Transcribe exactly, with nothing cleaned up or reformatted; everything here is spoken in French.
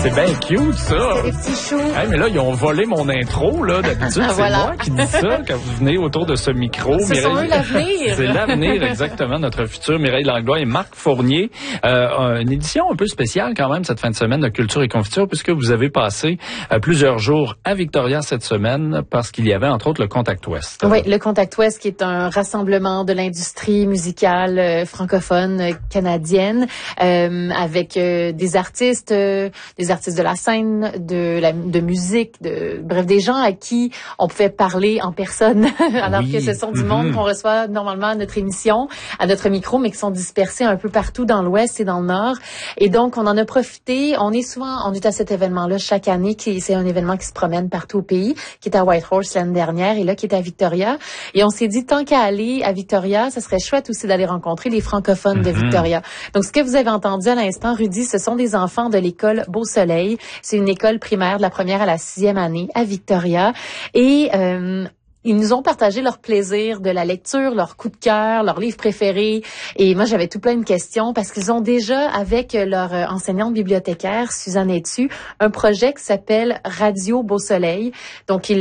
C'est bien cute, ça. C'est des petits choux. Hey, mais là, ils ont volé mon intro, là. D'habitude, c'est Voilà. moi qui dis ça quand vous venez autour de ce micro. Ce sont eux l'avenir. C'est l'avenir, exactement. Notre futur Mireille Langlois et Marc Fournier. Euh, une édition un peu spéciale quand même cette fin de semaine de Culture et Confiture, puisque vous avez passé euh, plusieurs jours à Victoria cette semaine parce qu'il y avait entre autres le Contact Ouest. Oui, le Contact Ouest qui est un rassemblement de l'industrie musicale euh, francophone euh, canadienne euh, avec euh, des artistes, euh, des artistes de la scène, de la de musique, de bref des gens à qui on pouvait parler en personne, alors oui. que ce sont du mm-hmm. monde qu'on reçoit normalement à notre émission, à notre micro, mais qui sont dispersés un peu partout dans l'Ouest et dans le Nord. Et donc on en a profité. On est souvent, on est à cet événement-là chaque année, qui c'est un événement qui se promène partout au pays, qui est à Whitehorse l'année dernière et là qui est à Victoria. Et on s'est dit, tant qu'à aller à Victoria, ça serait chouette aussi d'aller rencontrer les francophones mm-hmm. de Victoria. Donc, ce que vous avez entendu à l'instant, Rudy, ce sont des enfants de l'école Beau Soleil. C'est une école primaire de la première à la sixième année à Victoria. Et euh, ils nous ont partagé leur plaisir de la lecture, leur coup de cœur, leur livre préféré. Et moi, j'avais tout plein de questions parce qu'ils ont déjà, avec leur enseignante bibliothécaire, Suzanne Etu, un projet qui s'appelle Radio Beau Soleil. Donc, ils